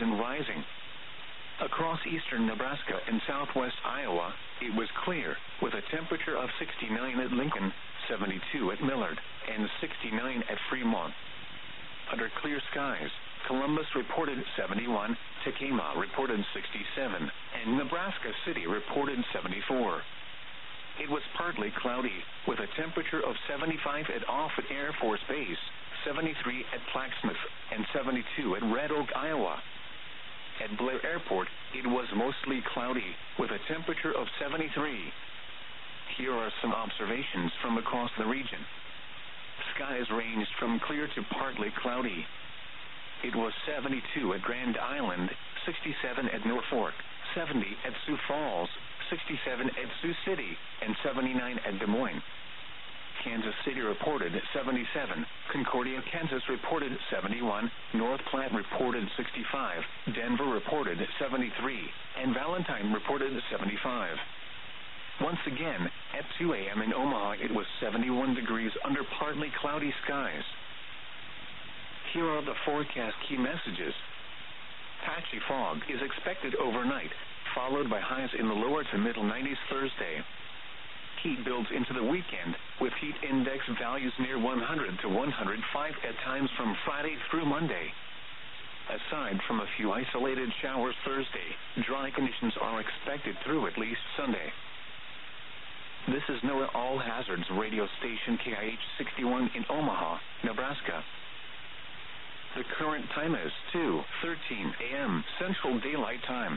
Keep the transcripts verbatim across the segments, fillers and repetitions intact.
and rising. Across eastern Nebraska and southwest Iowa, it was clear, with a temperature of sixty-nine at Lincoln, seventy-two at Millard, and sixty-nine at Fremont. Under clear skies, Columbus reported seventy-one, Tekamah reported sixty-seven, and Nebraska City reported seventy-four. It was partly cloudy, with a temperature of seventy-five at Offutt Air Force Base, seventy-three at Plaquemines, and seventy-two at Red Oak, Iowa. At Blair Airport, it was mostly cloudy, with a temperature of seventy-three. Here are some observations from across the region. Skies ranged from clear to partly cloudy. It was seventy-two at Grand Island, sixty-seven at Norfolk, seventy at Sioux Falls, sixty-seven at Sioux City, and seventy-nine at Des Moines. Kansas City reported seventy-seven, Concordia, Kansas reported seventy-one, North Platte reported sixty-five, Denver reported seventy-three, and Valentine reported seventy-five. Once again, at two a.m. in Omaha it was seventy-one degrees under partly cloudy skies. Here are the forecast key messages. Patchy fog is expected overnight, followed by highs in the lower to middle nineties Thursday. Heat builds into the weekend, with heat index values near one hundred to one hundred five at times from Friday through Monday. Aside from a few isolated showers Thursday, dry conditions are expected through at least Sunday. This is NOAA All Hazards radio station K I H sixty-one in Omaha, Nebraska. The current time is two thirteen a.m. Central Daylight Time.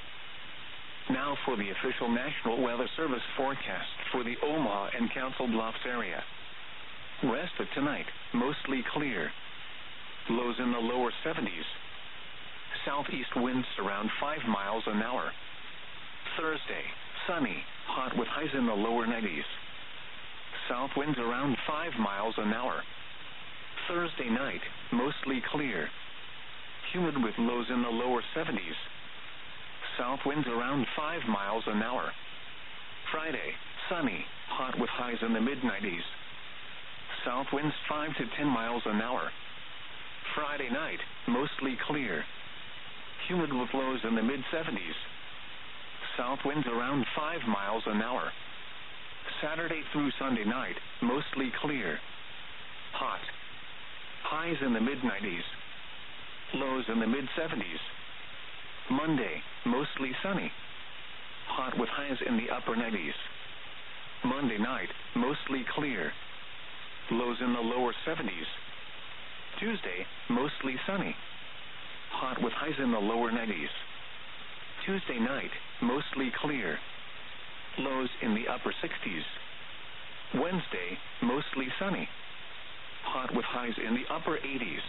Now for the official National Weather Service forecast for the Omaha and Council Bluffs area. Rest of tonight, mostly clear. Lows in the lower seventies. Southeast winds around five miles an hour. Thursday, sunny, hot with highs in the lower nineties. South winds around five miles an hour. Thursday night, mostly clear. Humid with lows in the lower seventies. South winds around five miles an hour. Friday, sunny, hot with highs in the mid nineties. South winds five to ten miles an hour. Friday night, mostly clear. Humid with lows in the mid seventies. South winds around five miles an hour. Saturday through Sunday night, mostly clear. Hot. Highs in the mid nineties. Lows in the mid seventies. Monday, mostly sunny. Hot with highs in the upper nineties. Monday night, mostly clear. Lows in the lower seventies. Tuesday, mostly sunny. Hot with highs in the lower nineties. Tuesday night, mostly clear. Lows in the upper sixties. Wednesday, mostly sunny. Hot with highs in the upper eighties.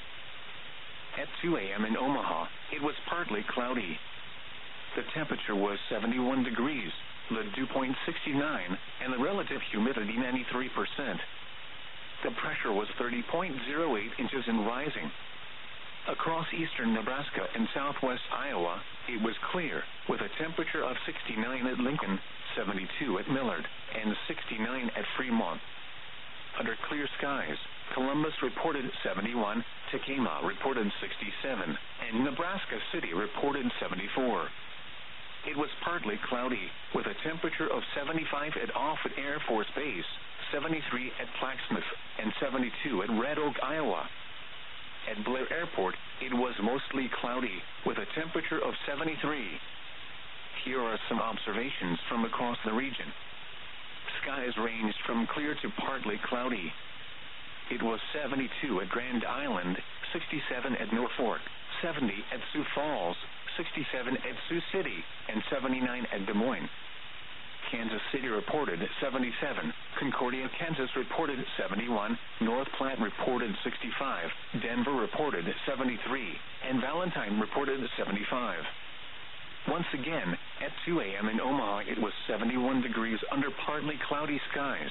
At two a.m. in Omaha, it was partly cloudy. The temperature was seventy-one degrees, the dew point sixty-nine, and the relative humidity ninety-three percent. The pressure was thirty point zero eight inches and rising. Across eastern Nebraska and southwest Iowa, it was clear, with a temperature of sixty-nine at Lincoln, seventy-two at Millard, and sixty-nine at Fremont. Under clear skies, Columbus reported seventy-one, Tekamah reported sixty-seven, and Nebraska City reported seventy-four. It was partly cloudy, with a temperature of seventy-five at Offutt Air Force Base, seventy-three at Plaquemines, and seventy-two at Red Oak, Iowa. At Blair Airport, it was mostly cloudy, with a temperature of seventy-three. Here are some observations from across the region. Skies ranged from clear to partly cloudy. It was seventy-two at Grand Island, sixty-seven at Norfolk, seventy at Sioux Falls, sixty-seven at Sioux City, and seventy-nine at Des Moines. Kansas City reported seventy-seven, Concordia, Kansas reported seventy-one, North Platte reported sixty-five, Denver reported seventy-three, and Valentine reported seventy-five. Once again, at two a.m. in Omaha it was seventy-one degrees under partly cloudy skies.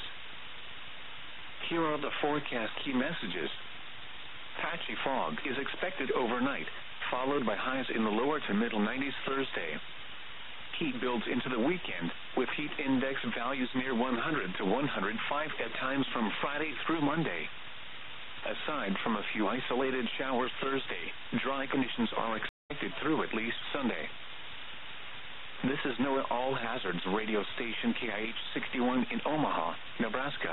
Here are the forecast key messages. Patchy fog is expected overnight, followed by highs in the lower to middle nineties Thursday. Heat builds into the weekend, with heat index values near one hundred to one hundred five at times from Friday through Monday. Aside from a few isolated showers Thursday, dry conditions are expected through at least Sunday. This is NOAA All Hazards radio station K I H sixty-one in Omaha, Nebraska.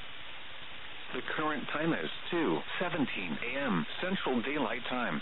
The current time is two seventeen a.m. Central Daylight Time.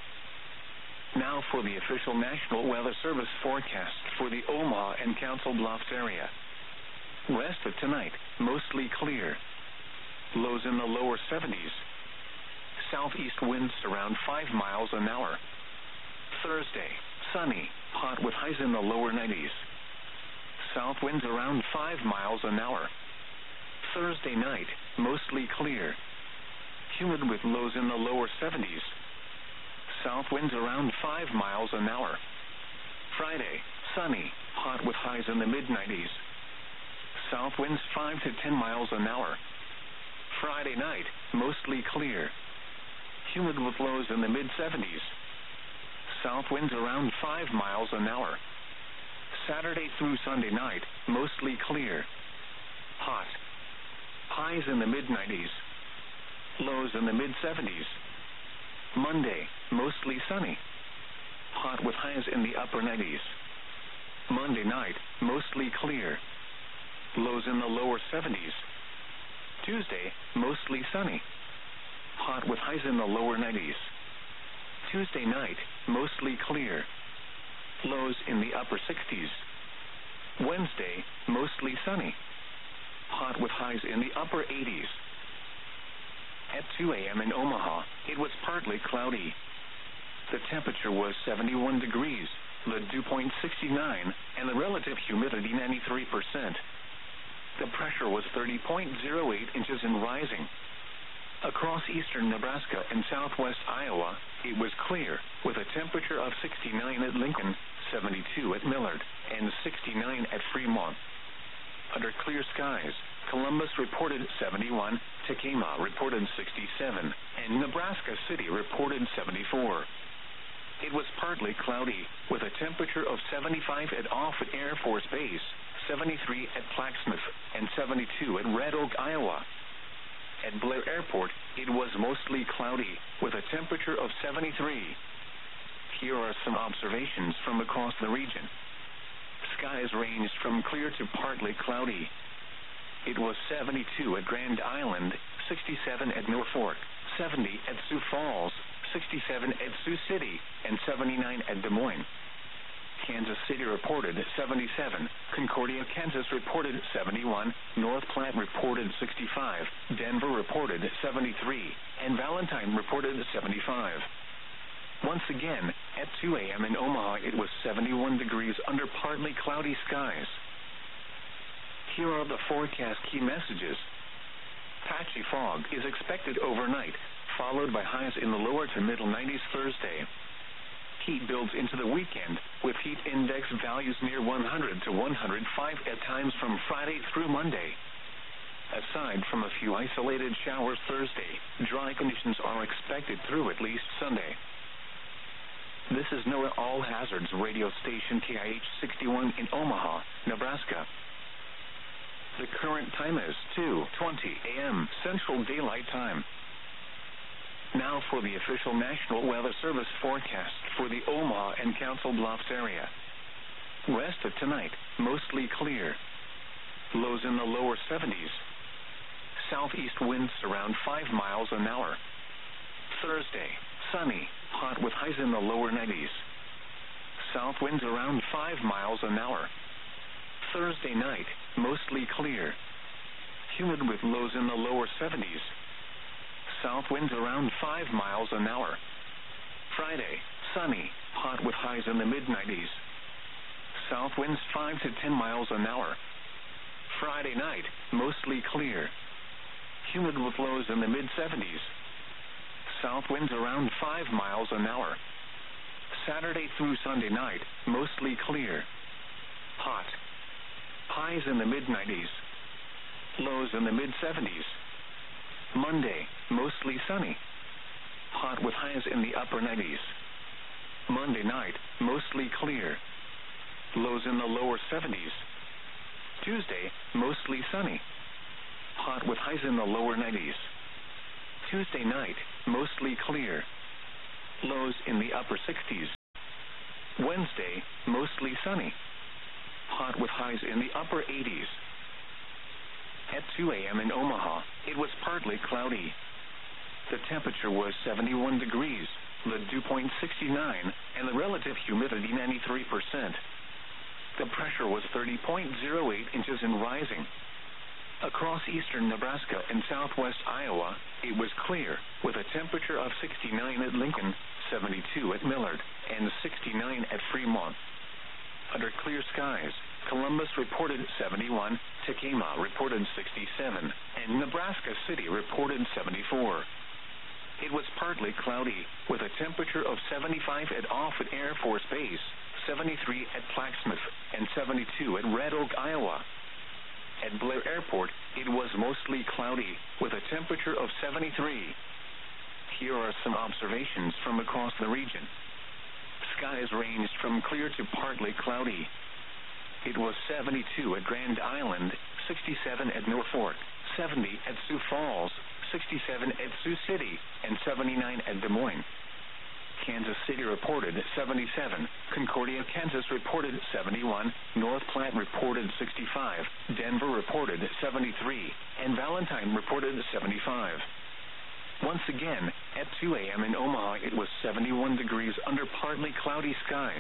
Now for the official National Weather Service forecast for the Omaha and Council Bluffs area. West of tonight, mostly clear. Lows in the lower seventies. Southeast winds around five miles an hour. Thursday, sunny, hot with highs in the lower nineties. South winds around five miles an hour. Thursday night, mostly clear. Humid with lows in the lower seventies. South winds around five miles an hour. Friday, sunny, hot with highs in the mid nineties. South winds five to ten miles an hour. Friday night, mostly clear. Humid with lows in the mid seventies. South winds around five miles an hour. Saturday through Sunday night, mostly clear. Hot. Highs in the mid nineties. Lows in the mid seventies. Monday, mostly sunny. Hot with highs in the upper nineties. Monday night, mostly clear. Lows in the lower seventies. Tuesday, mostly sunny. Hot with highs in the lower nineties. Tuesday night, mostly clear. Lows in the upper sixties. Wednesday, mostly sunny. Hot with highs in the upper eighties. At two a.m. in Omaha, it was partly cloudy. The temperature was seventy-one degrees, the dew point sixty-nine, and the relative humidity ninety-three percent. The pressure was thirty point zero eight inches and rising. Across eastern Nebraska and southwest Iowa, it was clear, with a temperature of sixty-nine at Lincoln, seventy-two at Millard, and sixty-nine at Fremont. Under clear skies, Columbus reported seventy-one, Tekamah reported sixty-seven, and Nebraska City reported seventy-four. It was partly cloudy, with a temperature of seventy-five at Offutt Air Force Base, seventy-three at Plaquemine, and seventy-two at Red Oak, Iowa. At Blair Airport, it was mostly cloudy, with a temperature of seventy-three. Here are some observations from across the region. Skies ranged from clear to partly cloudy. It was seventy-two at Grand Island, sixty-seven at Norfolk, seventy at Sioux Falls, sixty-seven at Sioux City, and seventy-nine at Des Moines. Kansas City reported seventy-seven, Concordia, Kansas reported seventy-one, North Platte reported sixty-five, Denver reported seventy-three, and Valentine reported seventy-five. Once again, at two a.m. in Omaha, it was seventy-one degrees under partly cloudy skies. Here are the forecast key messages. Patchy fog is expected overnight, followed by highs in the lower to middle nineties Thursday. Heat builds into the weekend, with heat index values near one hundred to one hundred five at times from Friday through Monday. Aside from a few isolated showers Thursday, dry conditions are expected through at least Sunday. This is NOAA All Hazards radio station K I H sixty-one in Omaha, Nebraska. The current time is two twenty a.m. Central Daylight Time. Now for the official National Weather Service forecast for the Omaha and Council Bluffs area. West of tonight, mostly clear. Lows in the lower seventies. Southeast winds around five miles an hour. Thursday, sunny, hot with highs in the lower nineties. South winds around five miles an hour. Thursday night, mostly clear. Humid with lows in the lower seventies. South winds around five miles an hour. Friday, sunny, hot with highs in the mid nineties. South winds five to ten miles an hour. Friday night, mostly clear. Humid with lows in the mid seventies. South winds around five miles an hour. Saturday through Sunday night, mostly clear. Hot. Highs in the mid nineties. Lows in the mid seventies. Monday, mostly sunny. Hot with highs in the upper nineties. Monday night, mostly clear. Lows in the lower seventies. Tuesday, mostly sunny. Hot with highs in the lower nineties. Tuesday night, mostly clear. Lows in the upper sixties. Wednesday, mostly sunny. Hot with highs in the upper eighties. At two a.m. in Omaha, it was partly cloudy. The temperature was seventy-one degrees, the dew point sixty-nine, and the relative humidity ninety-three percent. The pressure was thirty point zero eight inches and rising. Across eastern Nebraska and southwest Iowa, it was clear, with a temperature of sixty-nine at Lincoln, seventy-two at Millard, and sixty-nine at Fremont. Under clear skies, Columbus reported seventy-one, Tekamah reported sixty-seven, and Nebraska City reported seventy-four. It was partly cloudy, with a temperature of seventy-five at Offutt Air Force Base, seventy-three at Plaquemines, and seventy-two at Red Oak, Iowa. At Blair Airport, it was mostly cloudy, with a temperature of seventy-three. Here are some observations from across the region. Skies ranged from clear to partly cloudy. It was seventy-two at Grand Island, sixty-seven at Norfolk, seventy at Sioux Falls, sixty-seven at Sioux City, and seventy-nine at Des Moines. Kansas City reported seventy-seven, Concordia, Kansas reported seventy-one, North Platte reported sixty-five, Denver reported seventy-three, and Valentine reported seventy-five. Once again, at two a.m. in Omaha, it was seventy-one degrees under partly cloudy skies.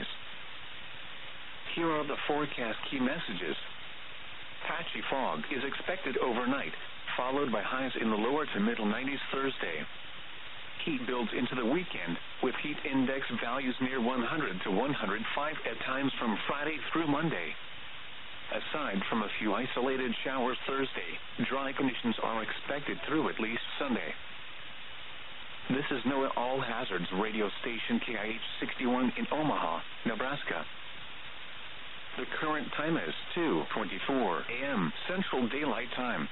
Here are the forecast key messages. Patchy fog is expected overnight, followed by highs in the lower to middle nineties Thursday. Heat builds into the weekend, with heat index values near one hundred to one hundred five at times from Friday through Monday. Aside from a few isolated showers Thursday, dry conditions are expected through at least Sunday. This is NOAA All Hazards radio station K I H sixty-one in Omaha, Nebraska. The current time is two twenty-four a.m. Central Daylight Time.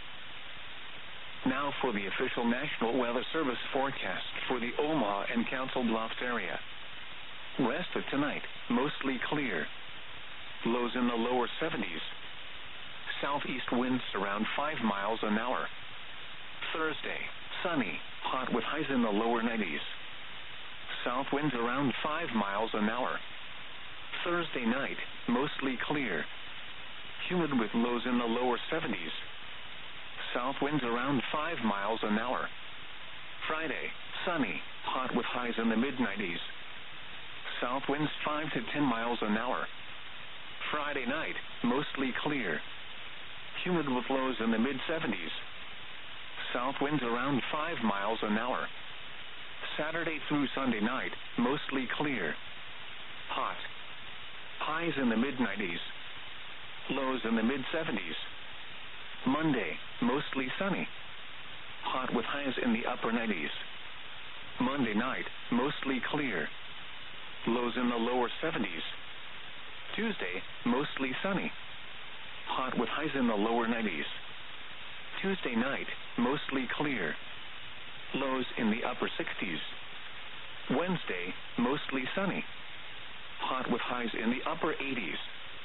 Now for the official National Weather Service forecast for the Omaha and Council Bluffs area. Rest of tonight, mostly clear. Lows in the lower seventies. Southeast winds around five miles an hour. Thursday, sunny, hot with highs in the lower nineties. South winds around five miles an hour. Thursday night, mostly clear. Humid with lows in the lower seventies. South winds around five miles an hour. Friday, sunny, hot with highs in the mid nineties. South winds five to ten miles an hour. Friday night, mostly clear. Humid with lows in the mid seventies. South winds around five miles an hour. Saturday through Sunday night, mostly clear. Hot. Highs in the mid nineties. Lows in the mid seventies. Monday, mostly sunny. Hot with highs in the upper nineties. Monday night, mostly clear. Lows in the lower seventies. Tuesday, mostly sunny. Hot with highs in the lower nineties. Tuesday night, mostly clear. Lows in the upper sixties. Wednesday, mostly sunny. Hot with highs in the upper eighties.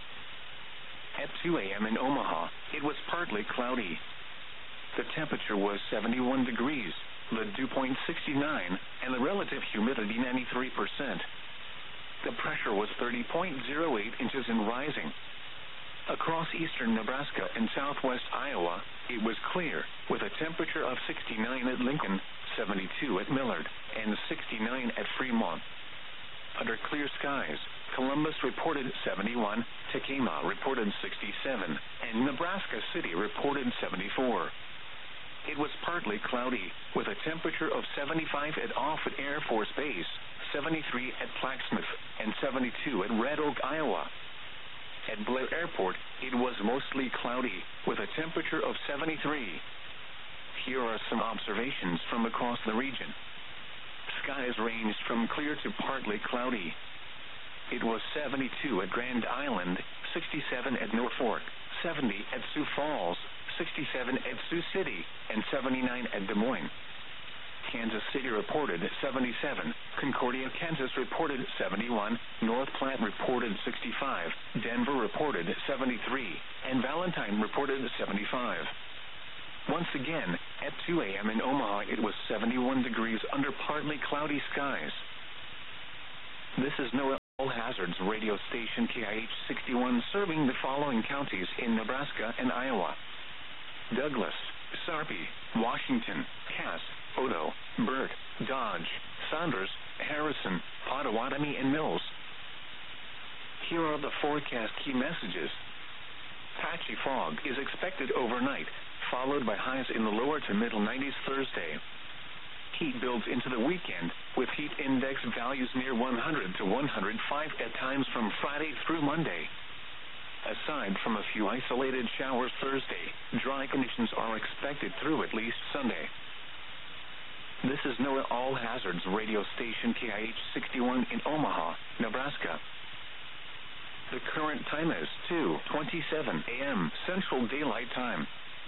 At two a.m. in Omaha, it was partly cloudy. The temperature was seventy-one degrees, the dew point sixty-nine, and the relative humidity ninety-three percent. The pressure was thirty point zero eight inches and rising. Across eastern Nebraska and southwest Iowa, it was clear, with a temperature of sixty-nine at Lincoln, seventy-two at Millard, and sixty-nine at Fremont. Under clear skies, Columbus reported seventy-one, Tekamah reported sixty-seven, and Nebraska City reported seventy-four. It was partly cloudy, with a temperature of seventy-five at Offutt Air Force Base, seventy-three at Plaquemines, and seventy-two at Red Oak, Iowa. At Blair Airport, it was mostly cloudy, with a temperature of seventy-three. Here are some observations from across the region. Skies ranged from clear to partly cloudy. It was seventy-two at Grand Island, sixty-seven at Norfolk, seventy at Sioux Falls, sixty-seven at Sioux City, and seventy-nine at Des Moines. Kansas City reported seventy-seven, Concordia, Kansas reported seventy-one, North Platte reported sixty-five, Denver reported seventy-three, and Valentine reported seventy-five. Once again, at two a.m. in Omaha, it was seventy-one degrees under partly cloudy skies. This is NOAA All Hazards radio station K I H sixty-one, serving the following counties in Nebraska and Iowa: Douglas, Sarpy, Washington, Cass, Odo, Burt, Dodge, Saunders, Harrison, Pottawatomie, and Mills. Here are the forecast key messages. Patchy fog is expected overnight, followed by highs in the lower to middle nineties Thursday. Heat builds into the weekend, with heat index values near one hundred to one hundred five at times from Friday through Monday. Aside from a few isolated showers Thursday, dry conditions are expected through at least Sunday. This is NOAA All Hazards radio station K I H sixty-one in Omaha, Nebraska. The current time is two twenty-seven a m Central Daylight Time.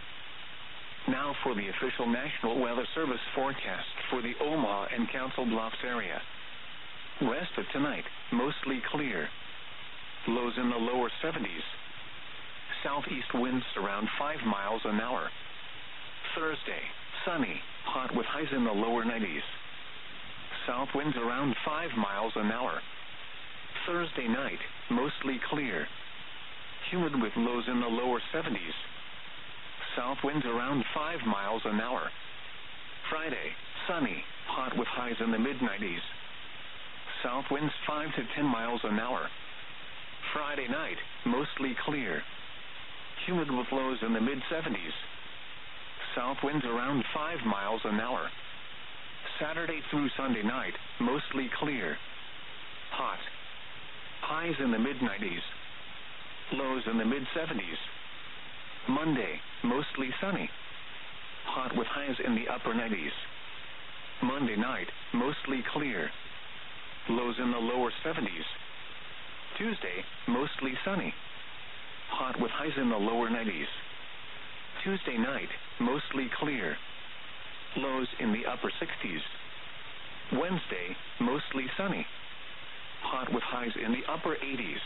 Now for the official National Weather Service forecast for the Omaha and Council Bluffs area. Rest of tonight, mostly clear. Lows in the lower seventies. Southeast winds around five miles an hour. Thursday, sunny, hot with highs in the lower nineties. South winds around five miles an hour. Thursday night, mostly clear. Humid with lows in the lower seventies. South winds around five miles an hour. Friday, sunny, hot with highs in the mid nineties. South winds five to ten miles an hour. Friday night, mostly clear. Humid with lows in the mid seventies. South winds around five miles an hour. Saturday through Sunday night, mostly clear. Hot. Highs in the mid nineties. Lows in the mid seventies. Monday, mostly sunny. Hot with highs in the upper nineties. Monday night, mostly clear. Lows in the lower seventies. Tuesday, mostly sunny. Hot with highs in the lower nineties. Tuesday night, mostly clear. Lows in the upper sixties. Wednesday, mostly sunny. Hot with highs in the upper eighties.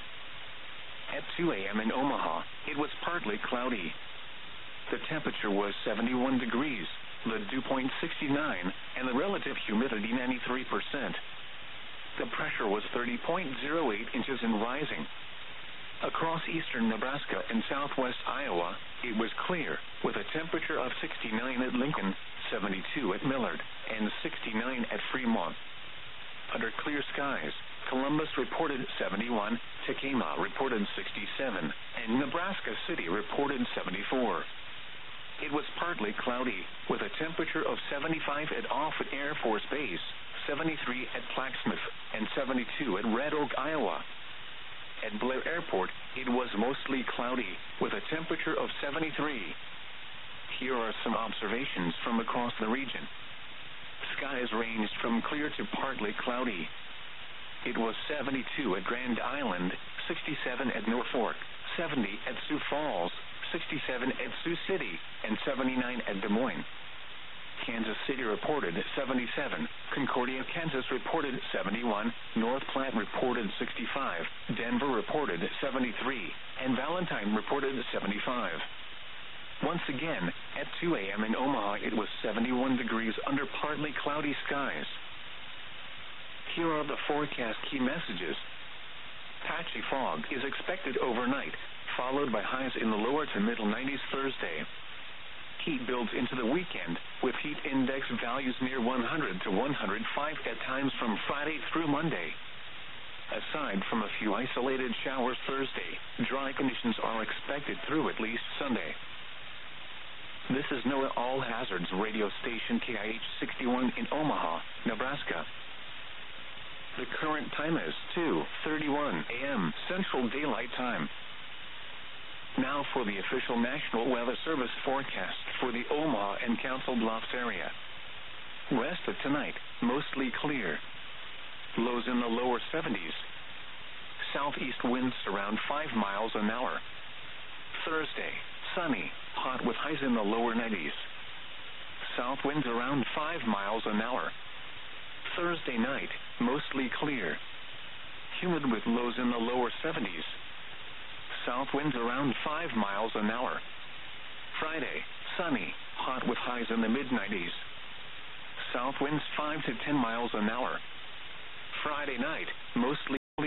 At two a m in Omaha, it was partly cloudy. The temperature was seventy-one degrees, the dew point sixty-nine, and the relative humidity ninety-three percent. The pressure was thirty point zero eight inches and rising. Across eastern Nebraska and southwest Iowa, it was clear, with a temperature of sixty-nine at Lincoln, seventy-two at Millard, and sixty-nine at Fremont. Under clear skies, Columbus reported seventy-one, Tekamah reported sixty-seven, and Nebraska City reported seventy-four. It was partly cloudy, with a temperature of seventy-five at Offutt Air Force Base, seventy-three at Plaquemine, and seventy-two at Red Oak, Iowa. At Blair Airport, it was mostly cloudy, with a temperature of seventy-three. Here are some observations from across the region. Skies ranged from clear to partly cloudy. It was seventy-two at Grand Island, sixty-seven at Norfolk, seventy at Sioux Falls, sixty-seven at Sioux City, and seventy-nine at Des Moines. Kansas City reported seventy-seven, Concordia, Kansas reported seventy-one, North Platte reported sixty-five, Denver reported seventy-three, and Valentine reported seventy-five. Once again, at two a m in Omaha, it was seventy-one degrees under partly cloudy skies. Here are the forecast key messages. Patchy fog is expected overnight, followed by highs in the lower to middle nineties Thursday. Heat builds into the weekend, with heat index values near one hundred to one hundred five at times from Friday through Monday. Aside from a few isolated showers Thursday, dry conditions are expected through at least Sunday. This is NOAA All Hazards radio station K I H sixty-one in Omaha, Nebraska. The current time is two thirty-one a m Central Daylight Time. Now for the official National Weather Service forecast for the Omaha and Council Bluffs area. Rest of tonight, mostly clear. Lows in the lower seventies. Southeast winds around five miles an hour. Thursday, sunny, hot with highs in the lower nineties. South winds around five miles an hour. Thursday night, mostly clear. Humid with lows in the lower seventies. South winds around five miles an hour. Friday, sunny, hot with highs in the mid nineties. South winds five to ten miles an hour. Friday night, mostly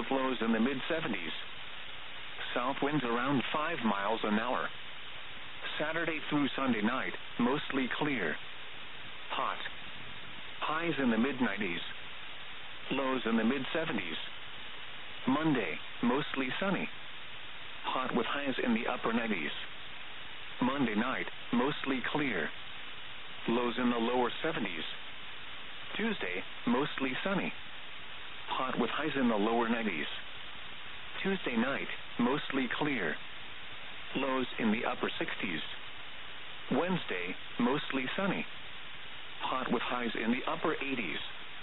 lows in the mid seventies. South winds around five miles an hour. Saturday through Sunday night, mostly clear. Hot. Highs in the mid nineties. Lows in the mid seventies. Monday, mostly sunny. Hot with highs in the upper nineties. Monday night, mostly clear. Lows in the lower seventies. Tuesday, mostly sunny. Hot with highs in the lower nineties. Tuesday night, mostly clear. Lows in the upper sixties. Wednesday, mostly sunny. Hot with highs in the upper eighties.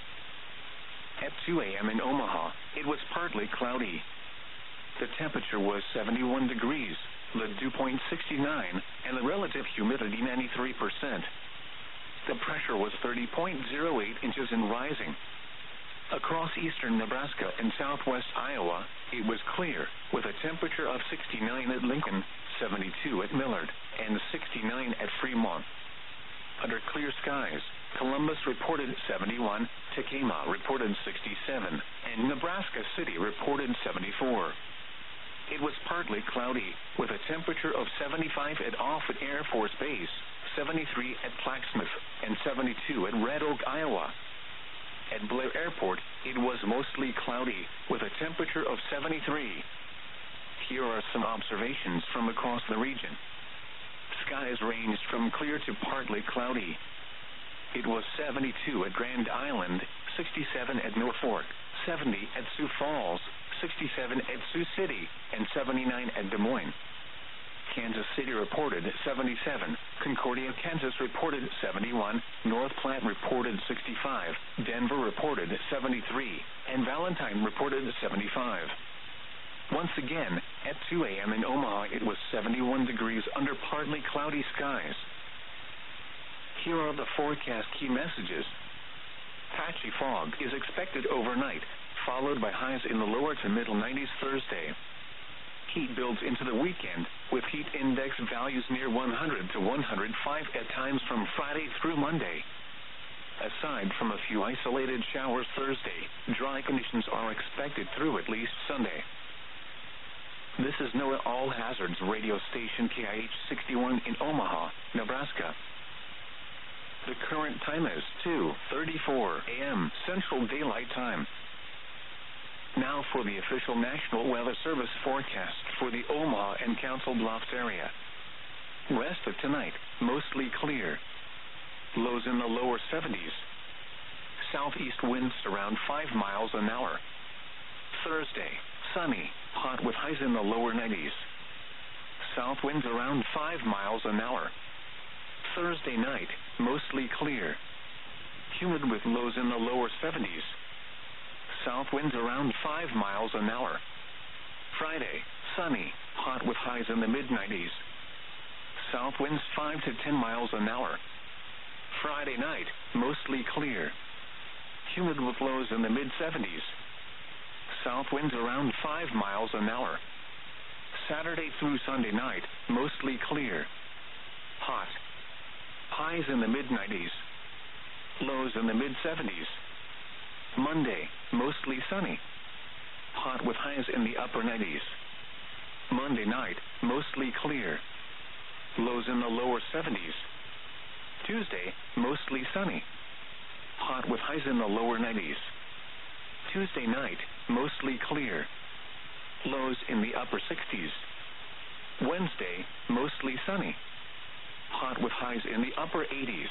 At two a.m. in Omaha, it was partly cloudy. The temperature was seventy-one degrees, the dew point sixty-nine, and the relative humidity ninety-three percent. The pressure was thirty point zero eight inches and rising. Across eastern Nebraska and southwest Iowa, it was clear, with a temperature of sixty-nine at Lincoln, seventy-two at Millard, and sixty-nine at Fremont. Under clear skies, Columbus reported seventy-one, Tekamah reported sixty-seven, and Nebraska City reported seventy-four. It was partly cloudy, with a temperature of seventy-five at Offutt Air Force Base, seventy-three at Plaquemines, and seventy-two at Red Oak, Iowa. At Blair Airport, it was mostly cloudy, with a temperature of seventy-three. Here are some observations from across the region. Skies ranged from clear to partly cloudy. It was seventy-two at Grand Island, sixty-seven at Norfolk, seventy at Sioux Falls, sixty-seven at Sioux City, and seventy-nine at Des Moines. Kansas City reported seventy-seven, Concordia, Kansas reported seventy-one, North Platte reported sixty-five, Denver reported seventy-three, and Valentine reported seventy-five. Once again, at two a.m. in Omaha, it was seventy-one degrees under partly cloudy skies. Here are the forecast key messages. Patchy fog is expected overnight, followed by highs in the lower to middle nineties Thursday. Heat builds into the weekend, with heat index values near one hundred to one hundred five at times from Friday through Monday. Aside from a few isolated showers Thursday, dry conditions are expected through at least Sunday. This is NOAA All Hazards radio station K I H sixty-one in Omaha, Nebraska. The current time is two thirty-four a.m. Central Daylight Time. Now for the official National Weather Service forecast for the Omaha and Council Bluffs area. Rest of tonight, mostly clear. Lows in the lower seventies. Southeast winds around five miles an hour. Thursday, sunny, hot with highs in the lower nineties. South winds around five miles an hour. Thursday night, mostly clear. Humid with lows in the lower seventies. South winds around five miles an hour. Friday, sunny, hot with highs in the mid nineties. South winds five to ten miles an hour. Friday night, mostly clear. Humid with lows in the mid seventies. South winds around five miles an hour. Saturday through Sunday night, mostly clear. Hot. Highs in the mid nineties. Lows in the mid seventies. Monday, mostly sunny. Hot with highs in the upper nineties. Monday night, mostly clear. Lows in the lower seventies. Tuesday, mostly sunny. Hot with highs in the lower nineties. Tuesday night, mostly clear. Lows in the upper sixties. Wednesday, mostly sunny. Hot with highs in the upper eighties.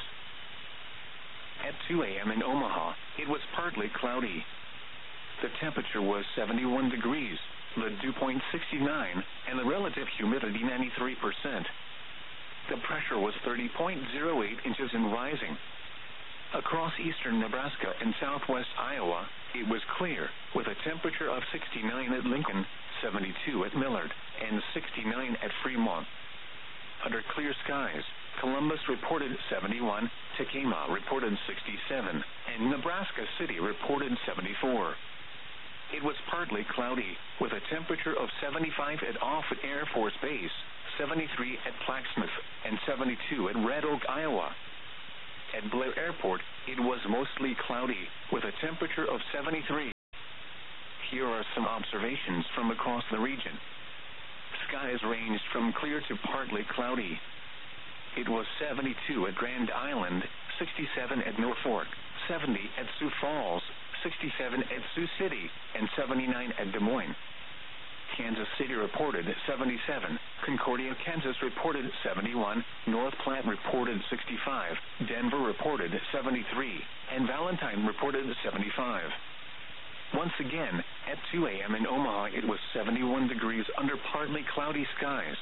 At two a.m. in Omaha, it was partly cloudy. The temperature was seventy-one degrees, the dew point sixty-nine, and the relative humidity ninety-three percent. The pressure was thirty point zero eight inches and rising. Across eastern Nebraska and southwest Iowa, it was clear, with a temperature of sixty-nine at Lincoln, seventy-two at Millard, and sixty-nine at Fremont. Under clear skies, Columbus reported seventy-one, Tekamah reported sixty-seven, and Nebraska City reported seventy-four. It was partly cloudy, with a temperature of seventy-five at Offutt Air Force Base, seventy-three at Plaquemines, and seventy-two at Red Oak, Iowa. At Blair Airport, it was mostly cloudy, with a temperature of seventy-three. Here are some observations from across the region. Skies ranged from clear to partly cloudy. It was seventy-two at Grand Island, sixty-seven at Norfolk, seventy at Sioux Falls, sixty-seven at Sioux City, and seventy-nine at Des Moines. Kansas City reported seventy-seven, Concordia, Kansas reported seventy-one, North Platte reported sixty-five, Denver reported seventy-three, and Valentine reported seventy-five. Once again, at two a.m. in Omaha it was seventy-one degrees under partly cloudy skies.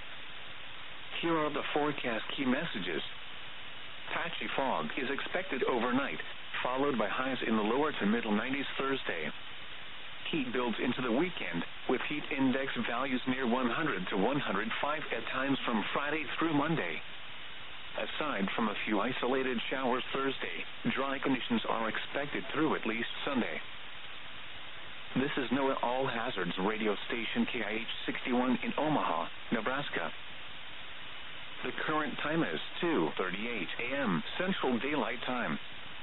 Here are the forecast key messages. Patchy fog is expected overnight, followed by highs in the lower to middle nineties Thursday. Heat builds into the weekend, with heat index values near one hundred to one hundred five at times from Friday through Monday. Aside from a few isolated showers Thursday, dry conditions are expected through at least Sunday. This is NOAA All Hazards radio station K I H sixty-one in Omaha, Nebraska. The current time is two thirty-eight a.m. Central Daylight Time.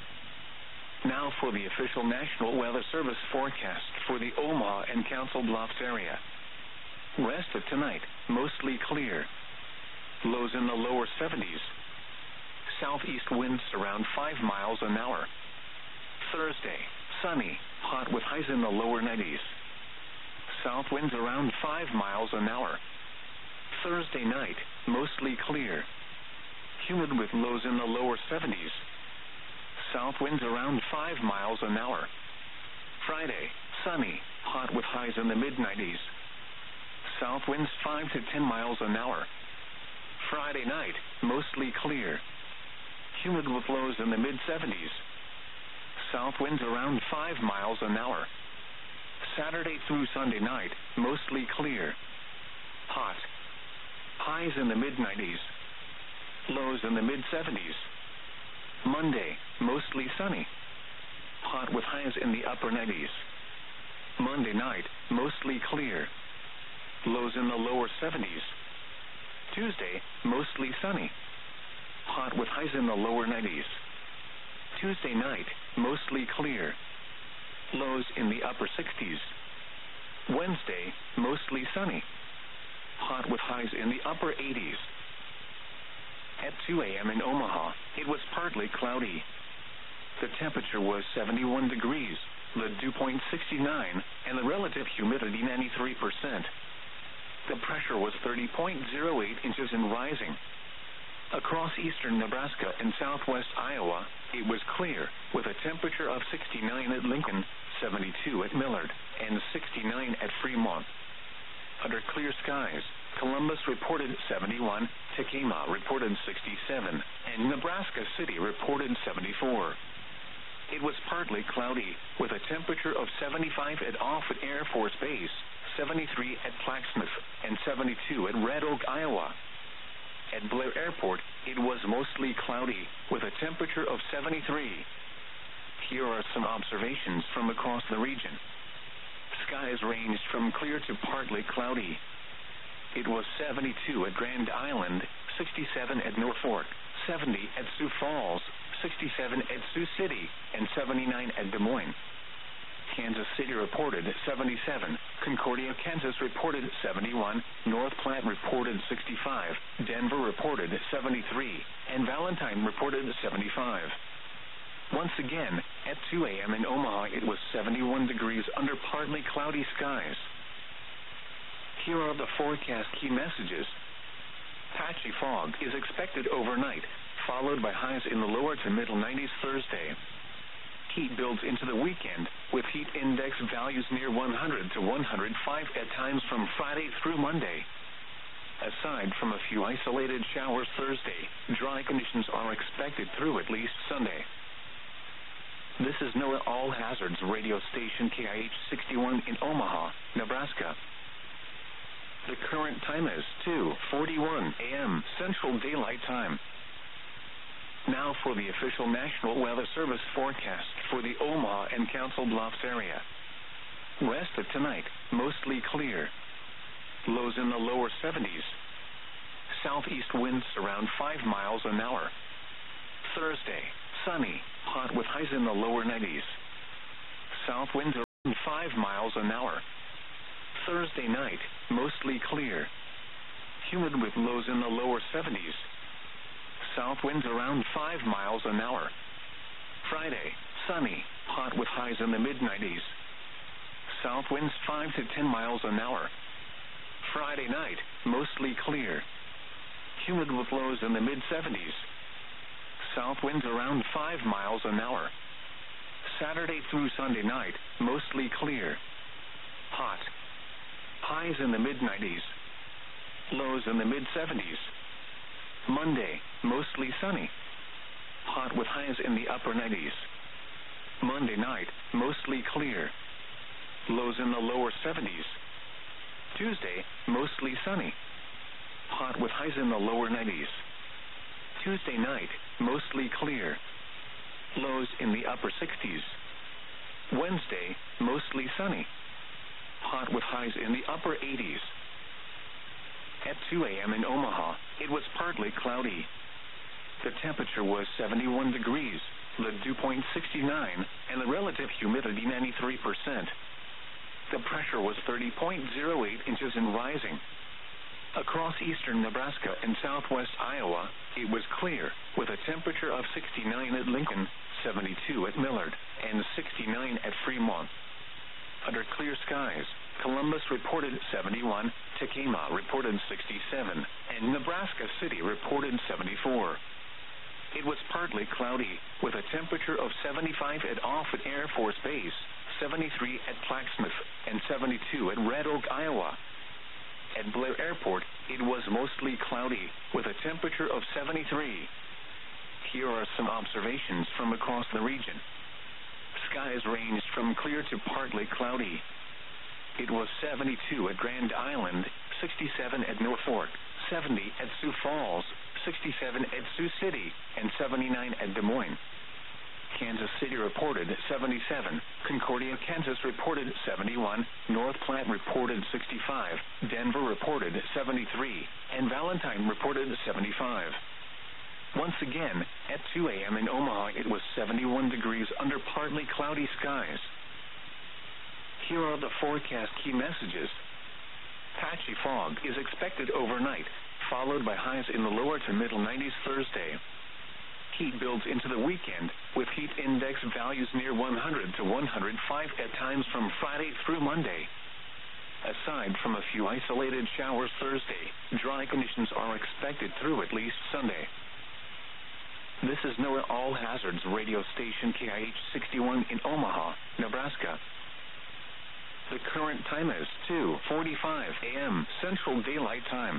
Now for the official National Weather Service forecast for the Omaha and Council Bluffs area. Rest of tonight, mostly clear. Lows in the lower seventies. Southeast winds around five miles an hour. Thursday, sunny, hot with highs in the lower nineties. South winds around five miles an hour. Thursday night, mostly clear. Humid with lows in the lower seventies. South winds around five miles an hour. Friday, sunny, hot with highs in the mid nineties. South winds five to ten miles an hour. Friday night, mostly clear. Humid with lows in the mid seventies. South winds around five miles an hour. Saturday through Sunday night, mostly clear. Hot. Highs in the mid nineties. Lows in the mid seventies. Monday, mostly sunny. Hot with highs in the upper nineties. Monday night, mostly clear. Lows in the lower seventies. Tuesday, mostly sunny. Hot with highs in the lower nineties. Tuesday night, mostly clear. Lows in the upper sixties. Wednesday, mostly sunny. Hot with highs in the upper eighties. At two a.m. in Omaha, it was partly cloudy. The temperature was seventy-one degrees, the dew point sixty-nine, and the relative humidity ninety-three percent. The pressure was thirty point zero eight inches and rising. Across eastern Nebraska and southwest Iowa, it was clear, with a temperature of sixty-nine at Lincoln, seventy-two at Millard, and sixty-nine at Fremont. Under clear skies, Columbus reported seventy-one, Tekamah reported sixty-seven, and Nebraska City reported seventy-four. It was partly cloudy, with a temperature of seventy-five at Offutt Air Force Base, seventy-three at Plaquemine, and seventy-two at Red Oak, Iowa. At Blair Airport, it was mostly cloudy, with a temperature of seventy-three. Here are some observations from across the region. Skies ranged from clear to partly cloudy. It was seventy-two at Grand Island, sixty-seven at Norfolk, seventy at Sioux Falls, sixty-seven at Sioux City, and seventy-nine at Des Moines. Kansas City reported seventy-seven, Concordia, Kansas reported seventy-one, North Platte reported sixty-five, Denver reported seventy-three, and Valentine reported seventy-five. Once again, at two a.m. in Omaha it was seventy-one degrees under partly cloudy skies. Here are the forecast key messages. Patchy fog is expected overnight, followed by highs in the lower to middle nineties Thursday. Heat builds into the weekend, with heat index values near one hundred to one hundred five at times from Friday through Monday. Aside from a few isolated showers Thursday, dry conditions are expected through at least Sunday. This is NOAA All Hazards radio station K I H sixty-one in Omaha, Nebraska. The current time is two forty-one a.m. Central Daylight Time. Now for the official National Weather Service forecast for the Omaha and Council Bluffs area. Rest of tonight, mostly clear. Lows in the lower seventies. Southeast winds around five miles an hour. Thursday, sunny, hot with highs in the lower nineties. South winds around five miles an hour. Thursday night, mostly clear. Humid with lows in the lower seventies. South winds around five miles an hour. Friday, sunny, hot with highs in the mid nineties. South winds five to ten miles an hour. Friday night, mostly clear. Humid with lows in the mid seventies. South winds around five miles an hour. Saturday through Sunday night, mostly clear. Hot. Highs in the mid nineties. Lows in the mid seventies. Monday, mostly sunny. Hot with highs in the upper nineties. Monday night, mostly clear. Lows in the lower seventies. Tuesday, mostly sunny. Hot with highs in the lower nineties. Tuesday night, mostly clear. Lows in the upper sixties. Wednesday, mostly sunny. Hot with highs in the upper eighties. At two a.m. in Omaha, it was partly cloudy. The temperature was seventy-one degrees, the dew point sixty-nine, and the relative humidity ninety-three percent. The pressure was thirty point zero eight inches and rising. Across eastern Nebraska and southwest Iowa, it was clear, with a temperature of sixty-nine at Lincoln, seventy-two at Millard, and sixty-nine at Fremont. Under clear skies, Columbus reported seventy-one, Tekamah reported sixty-seven, and Nebraska City reported seventy-four. It was partly cloudy, with a temperature of seventy-five at Offutt Air Force Base, seventy-three at Plaxmouth, and seventy-two at Red Oak, Iowa. At Blair Airport, it was mostly cloudy, with a temperature of seventy-three. Here are some observations from across the region. Skies ranged from clear to partly cloudy. It was seventy-two at Grand Island, sixty-seven at Norfolk, seventy at Sioux Falls, sixty-seven at Sioux City, and seventy-nine at Des Moines. Kansas City reported seventy-seven, Concordia, Kansas reported seventy-one, North Platte reported sixty-five, Denver reported seventy-three, and Valentine reported seventy-five. Once again, at two a.m. in Omaha, it was seventy-one degrees under partly cloudy skies. Here are the forecast key messages. Patchy fog is expected overnight, followed by highs in the lower to middle nineties Thursday. Heat builds into the weekend, with heat index values near one hundred to one hundred five at times from Friday through Monday. Aside from a few isolated showers Thursday, dry conditions are expected through at least Sunday. This is NOAA All Hazards radio station K I H sixty-one in Omaha, Nebraska. The current time is two forty-five a.m. Central Daylight Time.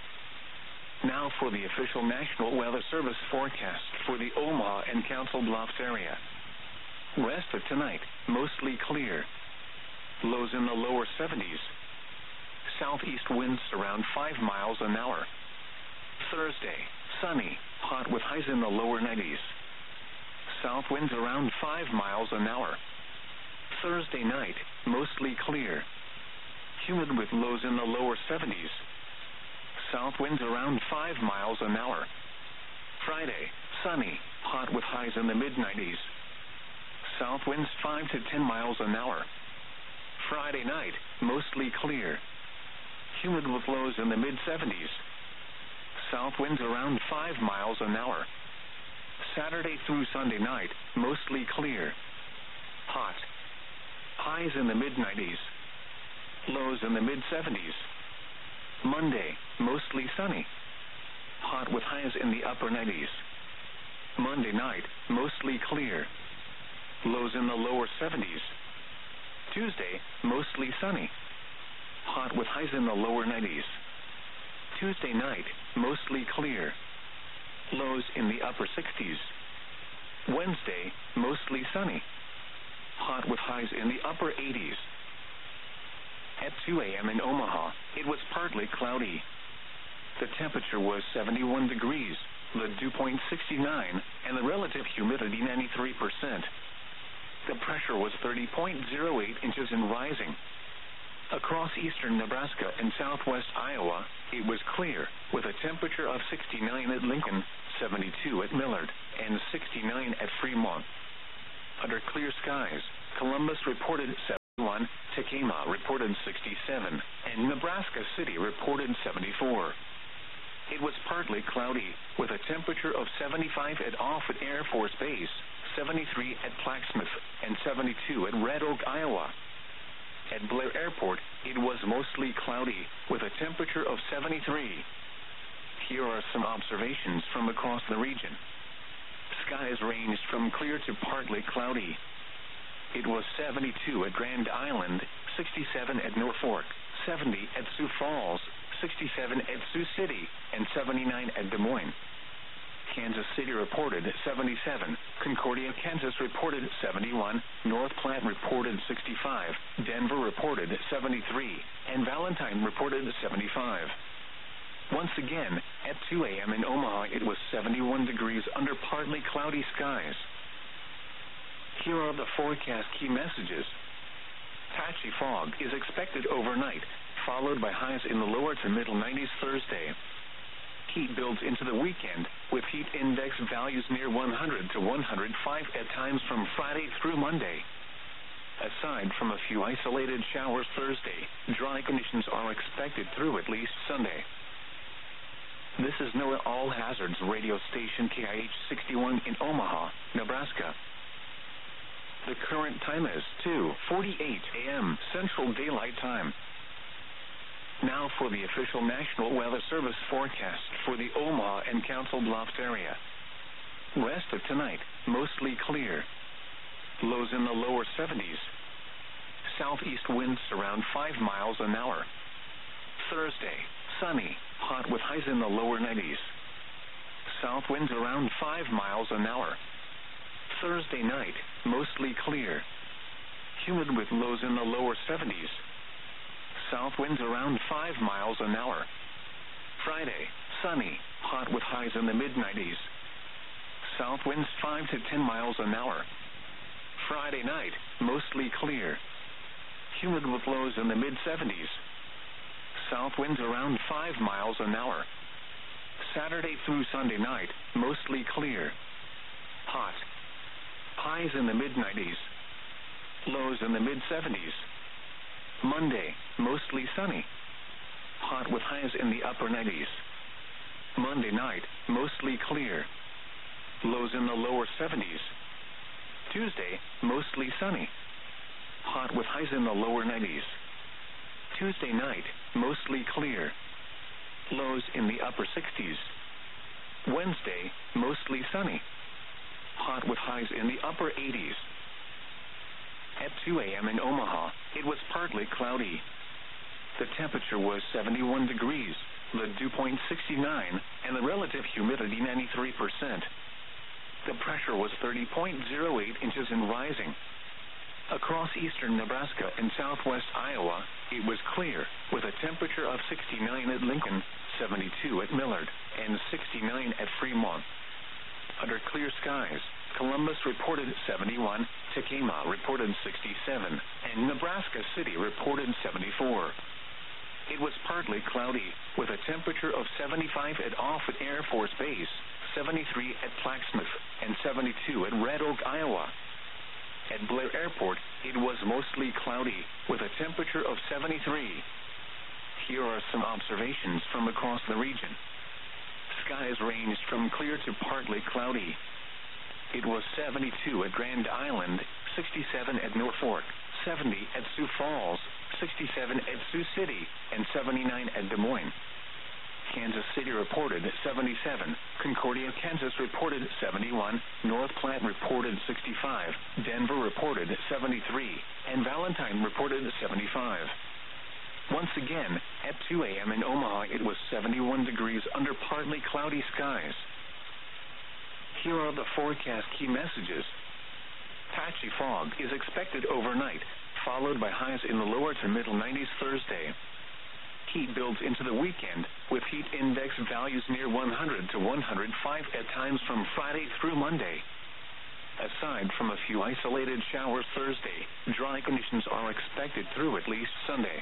Now for the official National Weather Service forecast for the Omaha and Council Bluffs area. Rest of tonight, mostly clear. Lows in the lower seventies. Southeast winds around five miles an hour. Thursday, sunny, hot with highs in the lower nineties. South winds around five miles an hour. Thursday night, mostly clear. Humid with lows in the lower seventies. South winds around five miles an hour. Friday, sunny, hot with highs in the mid nineties. South winds five to ten miles an hour. Friday night, mostly clear. Humid with lows in the mid seventies. South winds around five miles an hour. Saturday through Sunday night, mostly clear. Hot. Highs in the mid nineties. Lows in the mid seventies. Monday, mostly sunny. Hot with highs in the upper nineties. Monday night, mostly clear. Lows in the lower seventies. Tuesday, mostly sunny. Hot with highs in the lower nineties. Tuesday night, mostly clear. Lows in the upper sixties. Wednesday, mostly sunny. Hot with highs in the upper eighties. At two a.m. in Omaha, it was partly cloudy. The temperature was seventy-one degrees, the dew point sixty-nine, and the relative humidity ninety-three percent. The pressure was thirty point zero eight inches and rising. Across eastern Nebraska and southwest Iowa, it was clear, with a temperature of sixty-nine at Lincoln, seventy-two at Millard, and sixty-nine at Fremont. Under clear skies, Columbus reported seventy-one, Tekema reported sixty-seven, and Nebraska City reported seventy-four. It was partly cloudy, with a temperature of seventy-five at Offutt Air Force Base, seventy-three at Plaquemine, and seventy-two at Red Oak, Iowa. At Blair Airport, it was mostly cloudy, with a temperature of seventy-three. Here are some observations from across the region. Skies ranged from clear to partly cloudy. It was seventy-two at Grand Island, sixty-seven at Norfolk, seventy at Sioux Falls, sixty-seven at Sioux City, and seventy-nine at Des Moines. Kansas City reported seventy-seven, Concordia, Kansas reported seventy-one, North Platte reported sixty-five, Denver reported seventy-three, and Valentine reported seventy-five. Once again, at two a.m. in Omaha, it was seventy-one degrees under partly cloudy skies. Here are the forecast key messages. Patchy fog is expected overnight, followed by highs in the lower to middle nineties Thursday. Heat builds into the weekend, with heat index values near one hundred to one hundred five at times from Friday through Monday. Aside from a few isolated showers Thursday, dry conditions are expected through at least Sunday. This is NOAA All Hazards radio station K I H sixty-one in Omaha, Nebraska. The current time is two forty-eight a.m. Central Daylight Time. Now for the official National Weather Service forecast for the Omaha and Council Bluffs area. Rest of tonight, mostly clear. Lows in the lower seventies. Southeast winds around five miles an hour. Thursday, sunny, hot with highs in the lower nineties. South winds around five miles an hour. Thursday night, mostly clear. Humid with lows in the lower seventies. South winds around five miles an hour. Friday, sunny, hot with highs in the mid nineties. South winds five to ten miles an hour. Friday night, mostly clear. Humid with lows in the mid seventies. South winds around five miles an hour. Saturday through Sunday night, mostly clear. Hot. Highs in the mid nineties. Lows in the mid seventies. Monday, mostly sunny. Hot with highs in the upper nineties. Monday night, mostly clear. Lows in the lower seventies. Tuesday, mostly sunny. Hot with highs in the lower nineties. Tuesday night, mostly clear. Lows in the upper sixties. Wednesday, mostly sunny. Hot with highs in the upper eighties. At two a.m. in Omaha, it was partly cloudy. The temperature was seventy-one degrees, the dew point sixty-nine, and the relative humidity ninety-three percent. The pressure was thirty point zero eight inches and rising. Across eastern Nebraska and southwest Iowa, it was clear, with a temperature of sixty-nine at Lincoln, seventy-two at Millard, and sixty-nine at Fremont. Under clear skies, Columbus reported seventy-one, Tekema reported sixty-seven, and Nebraska City reported seventy-four. It was partly cloudy, with a temperature of seventy-five at Offutt Air Force Base, seventy-three at Plaquemine, and seventy-two at Red Oak, Iowa. At Blair Airport, it was mostly cloudy, with a temperature of seventy-three. Here are some observations from across the region. Skies ranged from clear to partly cloudy. It was seventy-two at Grand Island, sixty-seven at Norfolk, seventy at Sioux Falls, sixty-seven at Sioux City, and seventy-nine at Des Moines. Kansas City reported seventy-seven, Concordia, Kansas reported seventy-one, North Platte reported sixty-five, Denver reported seventy-three, and Valentine reported seventy-five. Once again, at two a.m. in Omaha, it was seventy-one degrees under partly cloudy skies. Here are the forecast key messages. Patchy fog is expected overnight, followed by highs in the lower to middle nineties Thursday. Heat builds into the weekend, with heat index values near one hundred to one hundred five at times from Friday through Monday. Aside from a few isolated showers Thursday, dry conditions are expected through at least Sunday.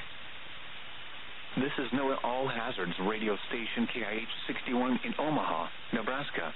This is NOAA All Hazards radio station K I H sixty-one in Omaha, Nebraska.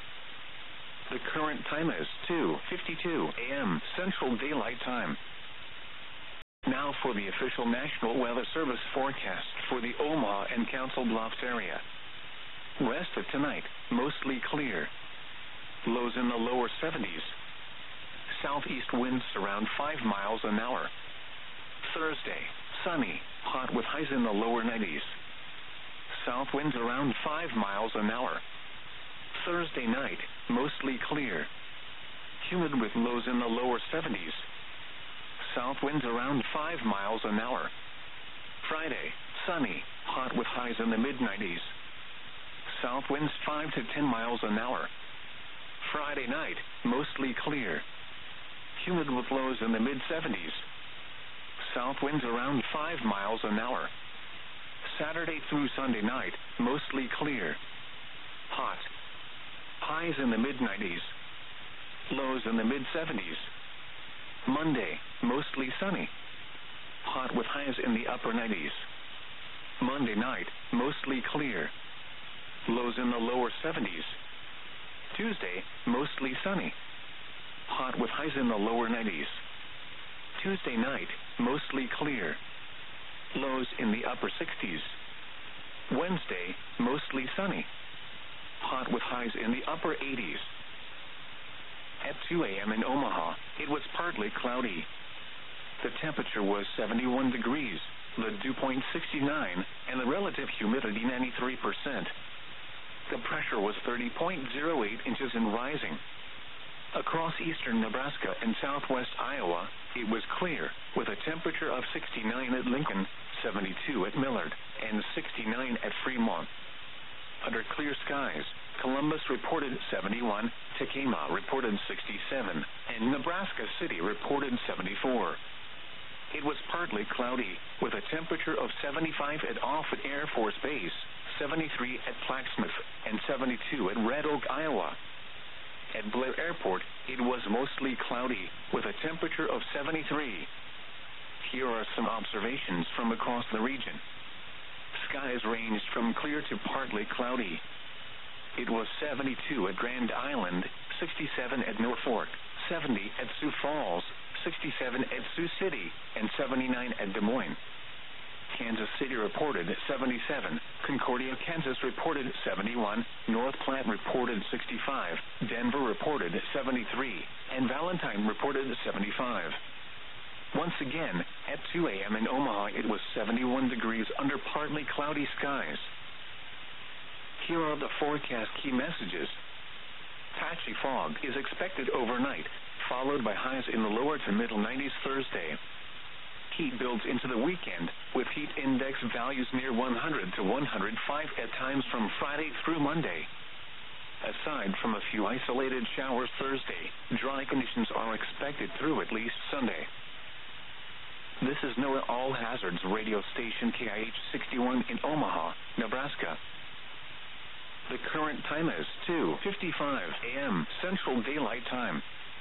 The current time is two fifty-two a.m. Central Daylight Time. Now Now for the official National Weather Service forecast for the Omaha and Council Bluffs area. Rest of tonight, mostly clear. Lows in the lower seventies. Southeast winds around five miles an hour. Thursday, sunny, hot with highs in the lower nineties. South winds around five miles an hour. Thursday night, mostly clear. Humid with lows in the lower seventies. South winds around five miles an hour. Friday, sunny, hot with highs in the mid nineties. South winds five to ten miles an hour. Friday night, mostly clear. Humid with lows in the mid seventies. South winds around five miles an hour. Saturday through Sunday night, mostly clear. Hot. Highs in the mid nineties. Lows in the mid seventies. Monday, mostly sunny. Hot with highs in the upper nineties. Monday night, mostly clear. Lows in the lower seventies. Tuesday, mostly sunny. Hot with highs in the lower nineties. Tuesday night, mostly clear. Lows in the upper sixties. Wednesday, mostly sunny. Hot with highs in the upper eighties. At two a.m. in Omaha, it was partly cloudy. The temperature was seventy-one degrees, the dew point sixty-nine, and the relative humidity ninety-three percent. The pressure was thirty point zero eight inches and rising. Across eastern Nebraska and southwest Iowa, it was clear, with a temperature of sixty-nine at Lincoln, seventy-two at Millard, and sixty-nine at Fremont. Under clear skies, Columbus reported seventy-one, Tekamah reported sixty-seven, and Nebraska City reported seventy-four. It was partly cloudy, with a temperature of seventy-five at Offutt Air Force Base, seventy-three at Plaquemine, and seventy-two at Red Oak, Iowa. At Blair Airport, it was mostly cloudy, with a temperature of seventy-three. Here are some observations from across the region. Skies ranged from clear to partly cloudy. It was seventy-two at Grand Island, sixty-seven at Norfolk, seventy at Sioux Falls, sixty-seven at Sioux City, and seventy-nine at Des Moines. Kansas City reported seventy-seven, Concordia, Kansas reported seventy-one, North Platte reported sixty-five, Denver reported seventy-three, and Valentine reported seventy-five. Once again, at two a.m. in Omaha, it was seventy-one degrees under partly cloudy skies. Here are the forecast key messages. Patchy fog is expected overnight, followed by highs in the lower to middle nineties Thursday. Heat builds into the weekend, with heat index values near one hundred to one hundred five at times from Friday through Monday. Aside from a few isolated showers Thursday, dry conditions are expected through at least Sunday. This is NOAA All Hazards radio station K I H sixty-one in Omaha, Nebraska. The current time is two fifty-five a.m. Central Daylight Time.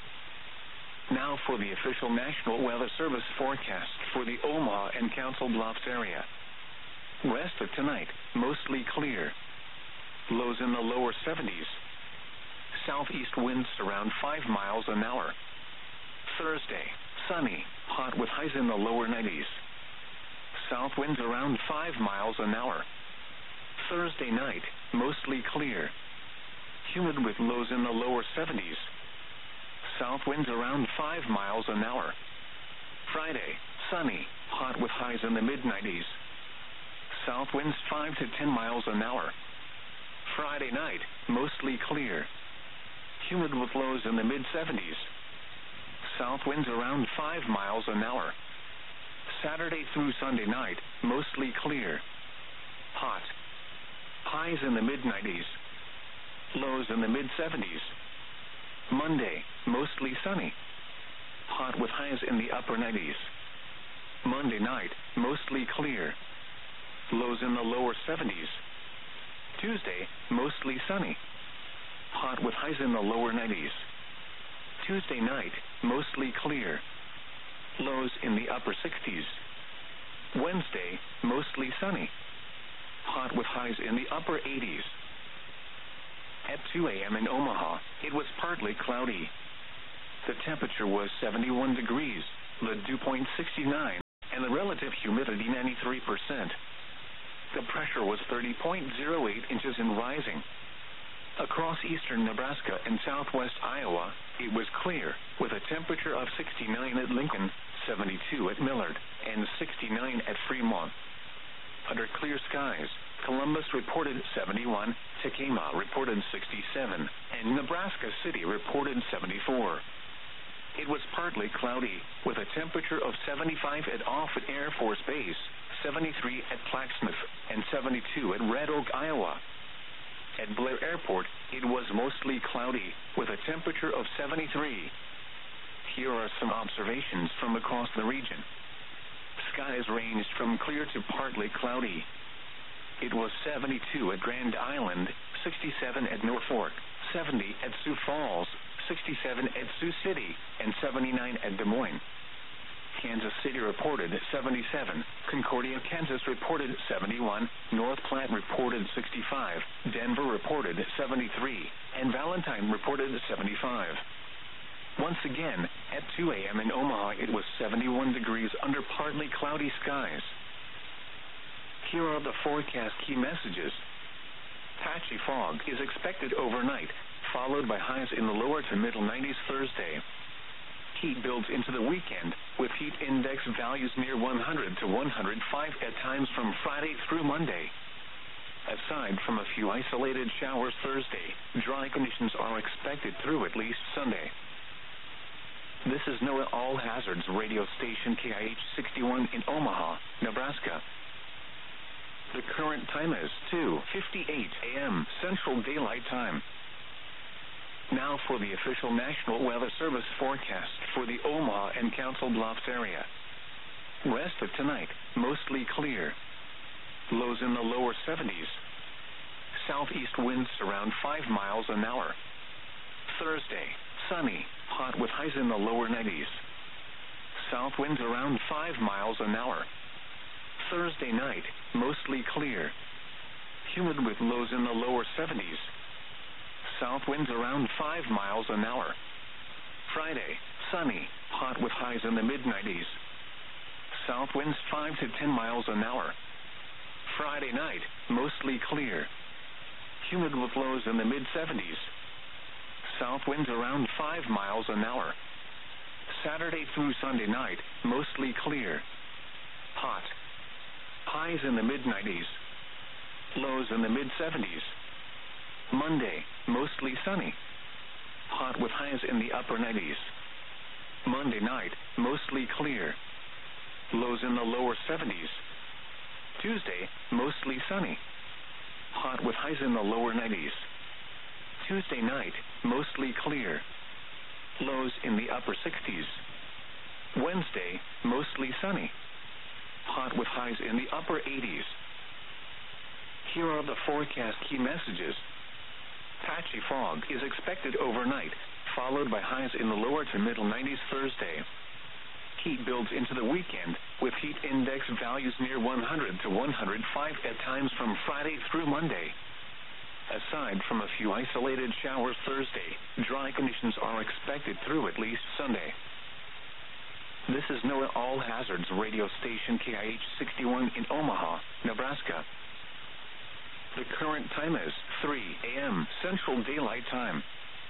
Now for the official National Weather Service forecast for the Omaha and Council Bluffs area. Rest of tonight, mostly clear. Lows in the lower seventies. Southeast winds around five miles an hour. Thursday, sunny, hot with highs in the lower nineties. South winds around five miles an hour. Thursday night, mostly clear. Humid with lows in the lower seventies. South winds around five miles an hour. Friday, sunny, hot with highs in the mid nineties. South winds five to ten miles an hour. Friday night, mostly clear. Humid with lows in the mid seventies. South winds around five miles an hour. Saturday through Sunday night, mostly clear. Hot. Highs in the mid nineties. Lows in the mid seventies. Monday, mostly sunny. Hot with highs in the upper nineties. Monday night, mostly clear. Lows in the lower seventies. Tuesday, mostly sunny. Hot with highs in the lower nineties. Tuesday night, mostly clear. Lows in the upper sixties. Wednesday, mostly sunny. Hot with highs in the upper eighties. At two a.m. in Omaha, it was partly cloudy. The temperature was seventy-one degrees, the dew point sixty-nine, and the ninety-three percent. The pressure was thirty point zero eight inches and rising. Across eastern Nebraska and southwest Iowa, it was clear, with a temperature of sixty-nine at Lincoln, seventy-two at Millard, and sixty-nine at Fremont. Under clear skies, Columbus reported seventy-one, Tekamah reported sixty-seven, and Nebraska City reported seventy-four. It was partly cloudy, with a temperature of seventy-five at Offutt Air Force Base, seventy-three at Claxmouth, and seventy-two at Red Oak, Iowa. At Blair Airport, it was mostly cloudy, with a temperature of seventy-three. Here are some observations from across the region. Skies ranged from clear to partly cloudy. It was seventy-two at Grand Island, sixty-seven at Norfolk, seventy at Sioux Falls, sixty-seven at Sioux City, and seventy-nine at Des Moines. Kansas City reported seventy-seven, Concordia, Kansas reported seventy-one, North Platte reported sixty-five, Denver reported seventy-three, and Valentine reported seventy-five. Once again, at two a.m. in Omaha it was seventy-one degrees under partly cloudy skies. Here are the forecast key messages. Patchy fog is expected overnight, followed by highs in the lower to middle nineties Thursday. Heat builds into the weekend, with heat index values near one hundred to one hundred five at times from Friday through Monday. Aside from a few isolated showers Thursday, dry conditions are expected through at least Sunday. This is NOAA All Hazards radio station K I H sixty-one in Omaha, Nebraska. The current time is two fifty-eight a.m. Central Daylight Time. Now for the official National Weather Service forecast for the Omaha and Council Bluffs area. Rest of tonight, mostly clear. Lows in the lower seventies. Southeast winds around five miles an hour. Thursday, sunny, hot with highs in the lower nineties. South winds around five miles an hour. Thursday night, mostly clear. Humid with lows in the lower seventies. South winds around five miles an hour. Friday, sunny, hot with highs in the mid nineties. South winds five to ten miles an hour. Friday night, mostly clear. Humid with lows in the mid seventies. South winds around five miles an hour. Saturday through Sunday night, mostly clear. Hot. Highs in the mid nineties. Lows in the mid seventies. Monday, mostly sunny. Hot with highs in the upper nineties. Monday night, mostly clear. Lows in the lower seventies. Tuesday, mostly sunny. Hot with highs in the lower nineties. Tuesday night, mostly clear. Lows in the upper sixties. Wednesday, mostly sunny. Hot with highs in the upper eighties. Here are the forecast key messages. Patchy fog is expected overnight, followed by highs in the lower to middle nineties Thursday. Heat builds into the weekend, with heat index values near one hundred to one hundred five at times from Friday through Monday. Aside from a few isolated showers Thursday, dry conditions are expected through at least Sunday. This is NOAA All Hazards radio station K I H sixty-one in Omaha, Nebraska. The current time is three a.m. Central Daylight Time.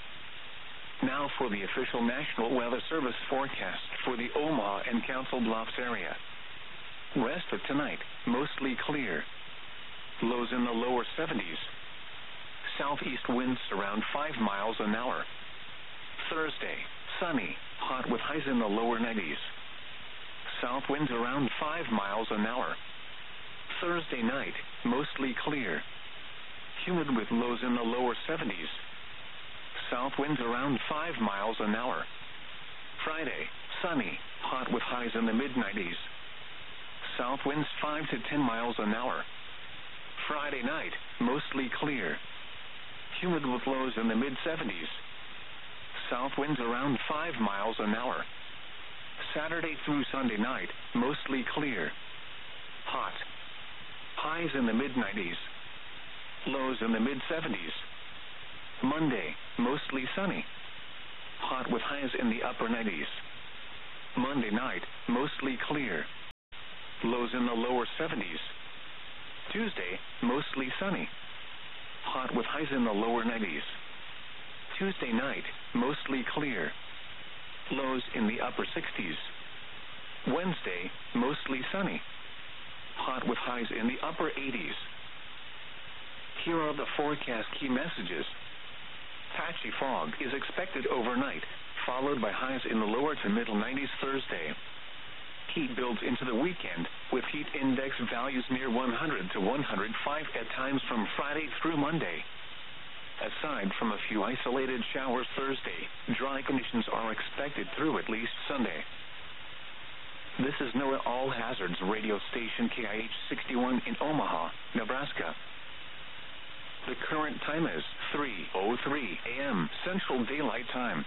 Now for the official National Weather Service forecast for the Omaha and Council Bluffs area. Rest of tonight, mostly clear. Lows in the lower seventies. Southeast winds around five miles an hour. Thursday, sunny, hot with highs in the lower nineties. South winds around five miles an hour. Thursday night, mostly clear. Humid with lows in the lower seventies. South winds around five miles an hour. Friday, sunny, hot with highs in the mid nineties. South winds five to ten miles an hour. Friday night, mostly clear. Humid with lows in the mid seventies. South winds around five miles an hour. Saturday through Sunday night, mostly clear. Hot. Highs in the mid nineties. Lows in the mid seventies. Monday, mostly sunny. Hot with highs in the upper nineties. Monday night, mostly clear. lows in the lower seventies. Tuesday, mostly sunny, hot with highs in the lower nineties. Tuesday night, mostly clear, lows in the upper sixties. Wednesday, mostly sunny, hot with highs in the upper eighties. Here are the forecast key messages. Patchy fog is expected overnight, followed by highs in the lower to middle nineties Thursday. Heat builds into the weekend, with heat index values near one hundred to one hundred five at times from Friday through Monday. Aside from a few isolated showers Thursday, dry conditions are expected through at least Sunday. This is NOAA All Hazards radio station K I H sixty-one in Omaha, Nebraska. The current time is three oh three a m Central Daylight Time.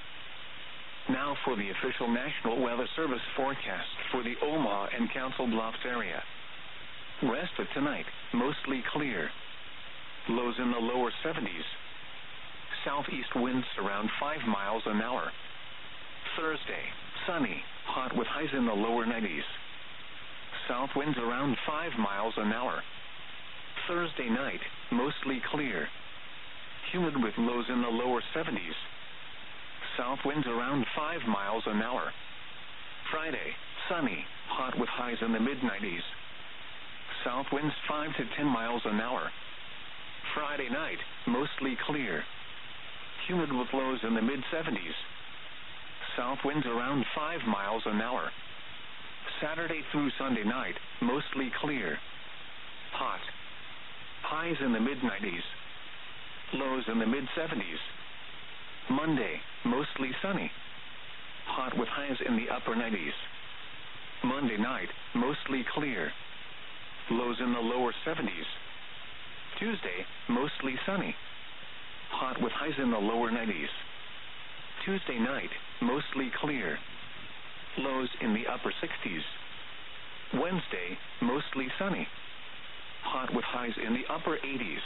Now for the official National Weather Service forecast for the Omaha and Council Bluffs area. Rest of tonight, mostly clear. Lows in the lower seventies. Southeast winds around five miles an hour. Thursday, sunny, hot with highs in the lower nineties. South winds around five miles an hour. Thursday night, mostly clear. Humid with lows in the lower seventies. South winds around five miles an hour. Friday, sunny, hot with highs in the mid nineties. South winds five to ten miles an hour. Friday night, mostly clear. Humid with lows in the mid seventies. South winds around five miles an hour. Saturday through Sunday night, mostly clear. Hot. Highs in the mid nineties. Lows in the mid seventies. Monday, mostly sunny. Hot with highs in the upper nineties. Monday night, mostly clear. Lows in the lower seventies. Tuesday, mostly sunny. Hot with highs in the lower nineties. Tuesday night, mostly clear. Lows in the upper sixties. Wednesday, mostly sunny. Hot with highs in the upper eighties.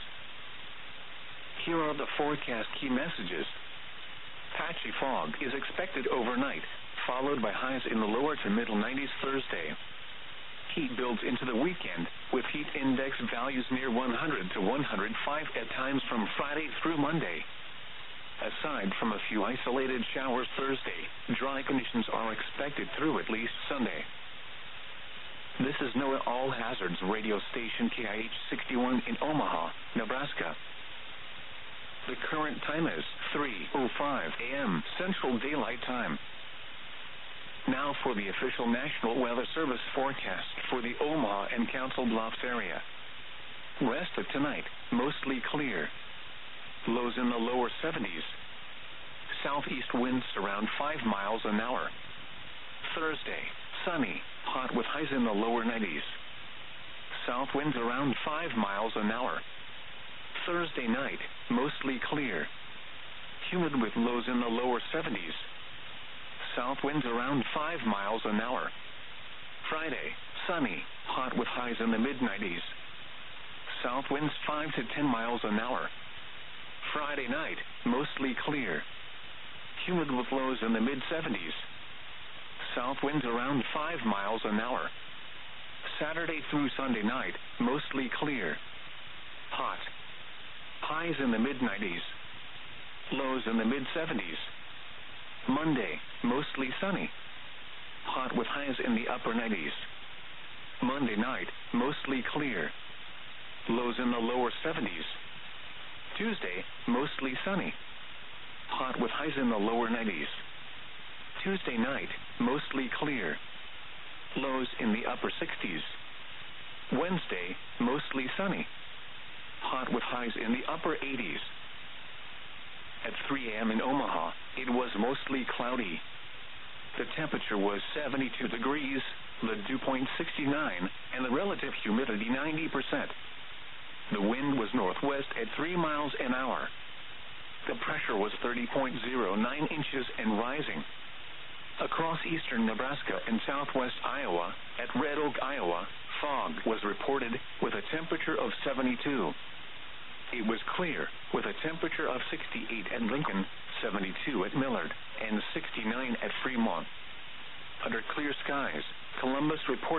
Here are the forecast key messages. Patchy fog is expected overnight, followed by highs in the lower to middle nineties Thursday. Heat builds into the weekend, with heat index values near one hundred to one hundred five at times from Friday through Monday. Aside from a few isolated showers Thursday, dry conditions are expected through at least Sunday. This is NOAA All Hazards radio station K I H sixty-one in Omaha, Nebraska. The current time is three oh five a m Central Daylight Time. Now for the official National Weather Service forecast for the Omaha and Council Bluffs area. Rest of tonight, mostly clear. Lows in the lower seventies. Southeast winds around five miles an hour. Thursday, sunny, hot with highs in the lower nineties. South winds around five miles an hour. Thursday night, mostly clear. Humid with lows in the lower seventies. South winds around five miles an hour. Friday, sunny, hot with highs in the mid nineties. South winds five to ten miles an hour. Friday night, mostly clear. Humid with lows in the mid seventies. South winds around five miles an hour. Saturday through Sunday night, mostly clear. Hot. Highs in the mid nineties. Lows in the mid seventies. Monday, mostly sunny. Hot with highs in the upper nineties. Monday night, mostly clear. Lows in the lower seventies. Tuesday, mostly sunny. Hot with highs in the lower nineties. Tuesday night, mostly clear. Lows in the upper sixties. Wednesday, mostly sunny. Hot with highs in the upper eighties. At three a m in Omaha, it was mostly cloudy. The temperature was seventy-two degrees, the dew point sixty-nine, and the relative humidity ninety percent. The wind was northwest at three miles an hour. The pressure was thirty point zero nine inches and rising. Across eastern Nebraska and southwest Iowa, at Red Oak, Iowa, fog was reported with a temperature of seventy-two. It was clear, with a temperature of sixty-eight at Lincoln, seventy-two at Millard, and sixty-nine at Fremont. Under clear skies, Columbus reported